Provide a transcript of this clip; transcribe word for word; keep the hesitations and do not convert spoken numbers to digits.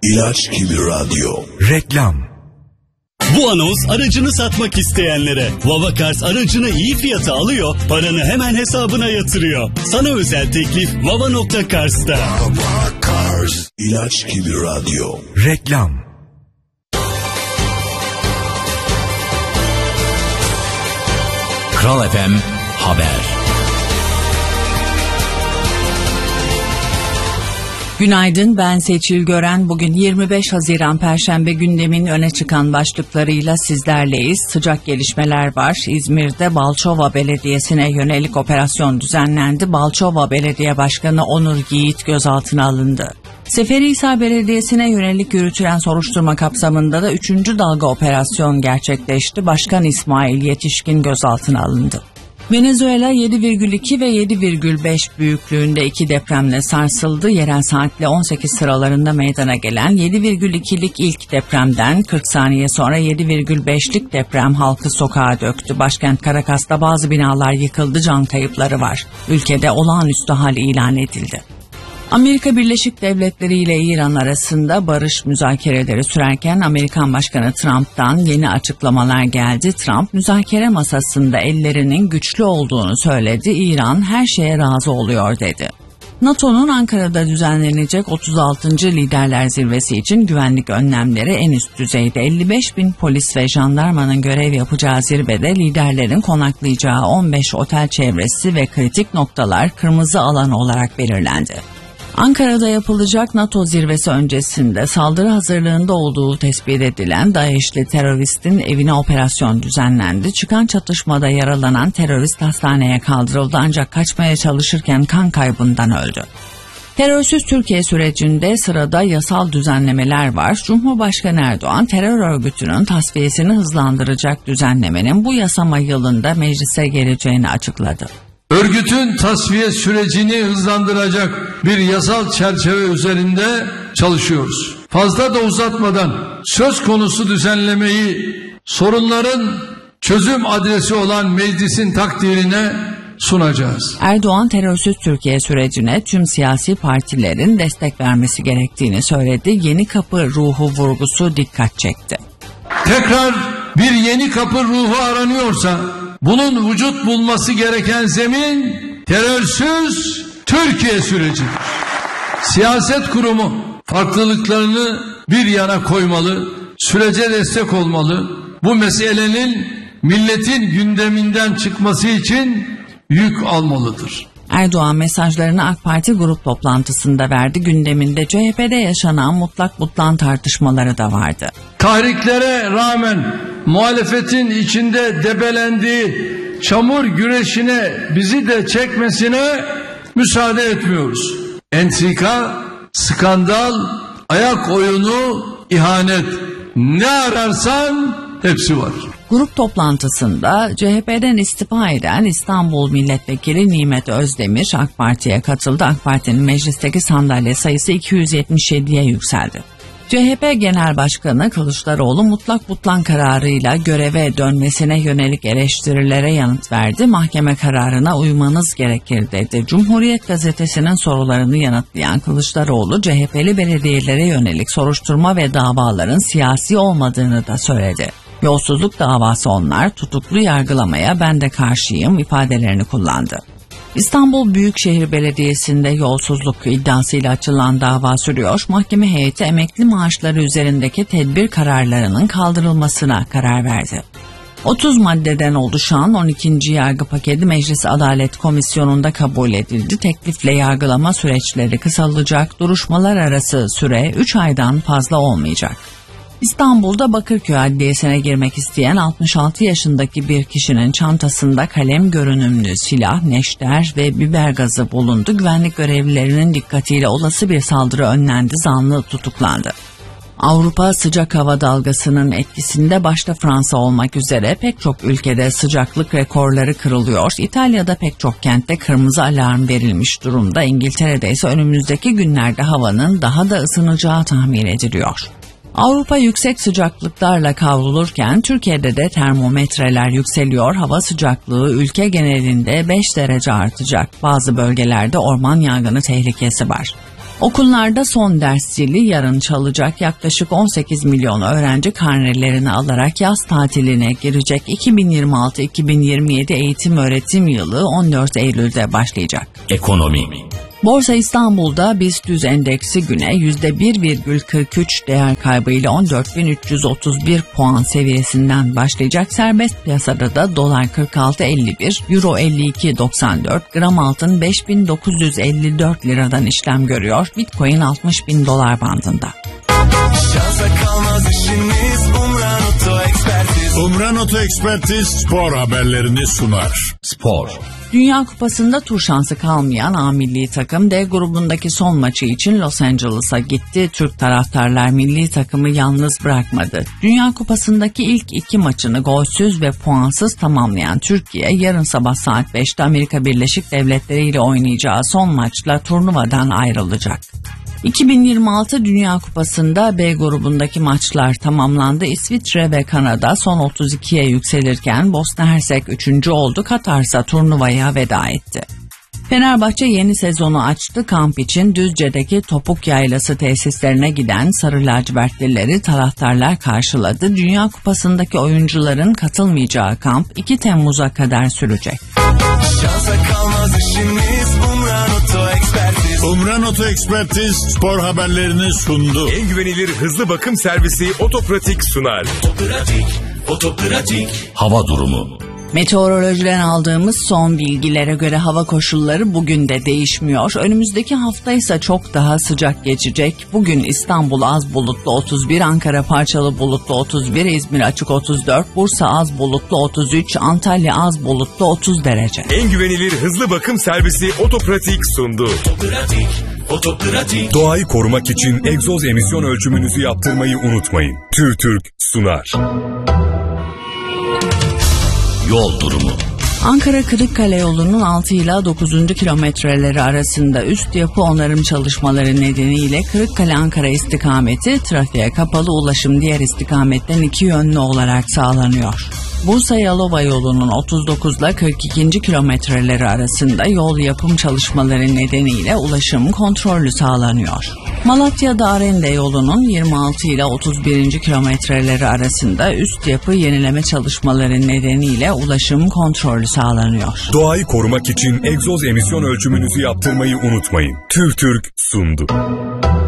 İlaç gibi radyo. Reklam. Bu anons aracını satmak isteyenlere. Vavakars aracını iyi fiyata alıyor, paranı hemen hesabına yatırıyor. Sana özel teklif vava nokta cars'ta. Vavakars. İlaç gibi radyo. Reklam. Kral F M Haber. Günaydın, ben Seçil Gören. Bugün yirmi beş Haziran Perşembe, gündemin öne çıkan başlıklarıyla sizlerleyiz. Sıcak gelişmeler var. İzmir'de Balçova Belediyesi'ne yönelik operasyon düzenlendi. Balçova Belediye Başkanı Onur Yiğit gözaltına alındı. Seferihisar Belediyesi'ne yönelik yürütülen soruşturma kapsamında da üçüncü dalga operasyon gerçekleşti. Başkan İsmail Yetişkin gözaltına alındı. Venezuela yedi virgül iki ve yedi virgül beş büyüklüğünde iki depremle sarsıldı. Yerel saatle on sekiz sıralarında meydana gelen yedi virgül ikilik ilk depremden kırk saniye sonra yedi virgül beşlik deprem halkı sokağa döktü. Başkent Caracas'ta bazı binalar yıkıldı, can kayıpları var. Ülkede olağanüstü hal ilan edildi. Amerika Birleşik Devletleri ile İran arasında barış müzakereleri sürerken Amerikan Başkanı Trump'tan yeni açıklamalar geldi. Trump müzakere masasında ellerinin güçlü olduğunu söyledi. İran her şeye razı oluyor dedi. NATO'nun Ankara'da düzenlenecek otuz altıncı Liderler Zirvesi için güvenlik önlemleri en üst düzeyde. elli beş bin polis ve jandarmanın görev yapacağı zirvede liderlerin konaklayacağı on beş otel çevresi ve kritik noktalar kırmızı alan olarak belirlendi. Ankara'da yapılacak NATO zirvesi öncesinde saldırı hazırlığında olduğu tespit edilen DAEŞ'li teröristin evine operasyon düzenlendi. Çıkan çatışmada yaralanan terörist hastaneye kaldırıldı ancak kaçmaya çalışırken kan kaybından öldü. Terörsüz Türkiye sürecinde sırada yasal düzenlemeler var. Cumhurbaşkanı Erdoğan terör örgütünün tasfiyesini hızlandıracak düzenlemenin bu yasama yılında meclise geleceğini açıkladı. Örgütün tasfiye sürecini hızlandıracak bir yasal çerçeve üzerinde çalışıyoruz. Fazla da uzatmadan söz konusu düzenlemeyi sorunların çözüm adresi olan meclisin takdirine sunacağız. Erdoğan terörsüz Türkiye sürecine tüm siyasi partilerin destek vermesi gerektiğini söyledi. Yeni kapı ruhu vurgusu dikkat çekti. Tekrar bir yeni kapı ruhu aranıyorsa bunun vücut bulması gereken zemin terörsüz Türkiye sürecidir. Siyaset kurumu farklılıklarını bir yana koymalı, sürece destek olmalı. Bu meselenin milletin gündeminden çıkması için yük almalıdır. Erdoğan mesajlarını AK Parti grup toplantısında verdi. Gündeminde C H P'de yaşanan mutlak butlan tartışmaları da vardı. Tahriklere rağmen muhalefetin içinde debelendiği çamur güreşine bizi de çekmesine müsaade etmiyoruz. Entrika, skandal, ayak oyunu, ihanet, ne ararsan hepsi var. Grup toplantısında C H P'den istifa eden İstanbul Milletvekili Nimet Özdemir AK Parti'ye katıldı. AK Parti'nin meclisteki sandalye sayısı iki yüz yetmiş yediye yükseldi. C H P Genel Başkanı Kılıçdaroğlu mutlak butlan kararıyla göreve dönmesine yönelik eleştirilere yanıt verdi. Mahkeme kararına uymanız gerekir dedi. Cumhuriyet Gazetesi'nin sorularını yanıtlayan Kılıçdaroğlu C H P'li belediyelere yönelik soruşturma ve davaların siyasi olmadığını da söyledi. Yolsuzluk davası onlar, tutuklu yargılamaya ben de karşıyım ifadelerini kullandı. İstanbul Büyükşehir Belediyesi'nde yolsuzluk iddiasıyla açılan dava sürüyor. Mahkeme heyeti emekli maaşları üzerindeki tedbir kararlarının kaldırılmasına karar verdi. otuz maddeden oluşan on ikinci yargı paketi Meclis Adalet Komisyonu'nda kabul edildi. Teklifle yargılama süreçleri kısalacak, duruşmalar arası süre üç aydan fazla olmayacak. İstanbul'da Bakırköy Adliyesi'ne girmek isteyen altmış altı yaşındaki bir kişinin çantasında kalem görünümlü silah, neşter ve biber gazı bulundu. Güvenlik görevlilerinin dikkatiyle olası bir saldırı önlendi, zanlı tutuklandı. Avrupa sıcak hava dalgasının etkisinde başta Fransa olmak üzere pek çok ülkede sıcaklık rekorları kırılıyor. İtalya'da pek çok kentte kırmızı alarm verilmiş durumda. İngiltere'de ise önümüzdeki günlerde havanın daha da ısınacağı tahmin ediliyor. Avrupa yüksek sıcaklıklarla kavrulurken Türkiye'de de termometreler yükseliyor. Hava sıcaklığı ülke genelinde beş derece artacak. Bazı bölgelerde orman yangını tehlikesi var. Okullarda son ders zili yarın çalacak. Yaklaşık on sekiz milyon öğrenci karnelerini alarak yaz tatiline girecek. iki bin yirmi altı iki bin yirmi yedi eğitim öğretim yılı on dört Eylül'de başlayacak. Ekonomi. Borsa İstanbul'da BIST yüz endeksi güne yüzde bir virgül kırk üç değer kaybıyla on dört bin üç yüz otuz bir puan seviyesinden başlayacak. Serbest piyasada da dolar kırk altı elli bir, euro elli iki doksan dört, gram altın beş bin dokuz yüz elli dört liradan işlem görüyor. Bitcoin altmış bin dolar bandında. Şansa kalmaz işiniz, Umran Oto Ekspertiz. Umran Oto Ekspertiz spor haberlerini sunar. Spor. Dünya Kupası'nda tur şansı kalmayan A milli takım D grubundaki son maçı için Los Angeles'a gitti. Türk taraftarlar milli takımı yalnız bırakmadı. Dünya Kupası'ndaki ilk iki maçını golsüz ve puansız tamamlayan Türkiye yarın sabah saat beşte Amerika Birleşik Devletleri ile oynayacağı son maçla turnuvadan ayrılacak. iki bin yirmi altı Dünya Kupası'nda B grubundaki maçlar tamamlandı. İsviçre ve Kanada son otuz ikiye yükselirken Bosna Hersek üçüncü oldu. Katar ise turnuvaya veda etti. Fenerbahçe yeni sezonu açtı. Kamp için Düzce'deki Topuk Yaylası tesislerine giden Sarı Lacivertlileri taraftarlar karşıladı. Dünya Kupası'ndaki oyuncuların katılmayacağı kamp iki Temmuz'a kadar sürecek. Şansa kalmaz işiniz, Umran Oto Ekspertiz. Umran Oto Ekspertiz spor haberlerini sundu. En güvenilir hızlı bakım servisi Otopratik sunar. Otopratik, Otopratik. Hava durumu. Meteorolojiden aldığımız son bilgilere göre hava koşulları bugün de değişmiyor. Önümüzdeki hafta ise çok daha sıcak geçecek. Bugün İstanbul az bulutlu otuz bir, Ankara parçalı bulutlu otuz bir, İzmir açık otuz dört, Bursa az bulutlu otuz üç, Antalya az bulutlu otuz derece. En güvenilir hızlı bakım servisi Otopratik sundu. Otopratik, Otopratik. Doğayı korumak için egzoz emisyon ölçümünüzü yaptırmayı unutmayın. TÜRTÜRK sunar. Yol durumu. Ankara Kırıkkale yolunun altı ila dokuzuncu kilometreleri arasında üst yapı onarım çalışmaları nedeniyle Kırıkkale Ankara istikameti trafiğe kapalı, ulaşım diğer istikametten iki yönlü olarak sağlanıyor. Bursa Yalova yolunun otuz dokuz ile kırk ikinci kilometreleri arasında yol yapım çalışmaları nedeniyle ulaşım kontrollü sağlanıyor. Malatya'da Arende yolunun yirmi altı ile otuz birinci kilometreleri arasında üst yapı yenileme çalışmaları nedeniyle ulaşım kontrollü sağlanıyor. Doğayı korumak için egzoz emisyon ölçümünüzü yaptırmayı unutmayın. TÜRTÜRK sundu.